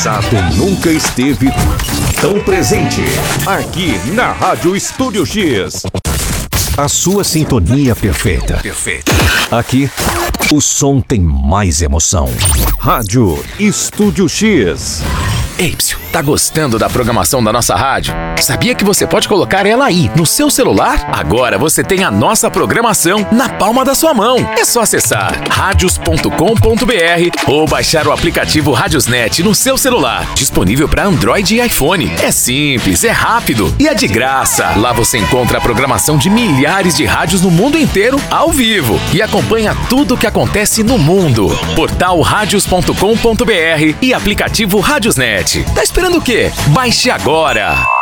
Nunca esteve tão presente. Aqui na Rádio Estúdio X. A sua sintonia perfeita. Aqui, o som tem mais emoção. Rádio Estúdio X. Ei, psiu, tá gostando da programação da nossa rádio? Sabia que você pode colocar ela aí, no seu celular? Agora você tem a nossa programação na palma da sua mão. É só acessar radios.com.br ou baixar o aplicativo Radiosnet no seu celular. Disponível para Android e iPhone. É simples, é rápido e é de graça. Lá você encontra a programação de milhares de rádios no mundo inteiro ao vivo e acompanha tudo o que acontece no mundo. Portal radios.com.br e aplicativo Radiosnet. Tá esperando o quê? Baixe agora!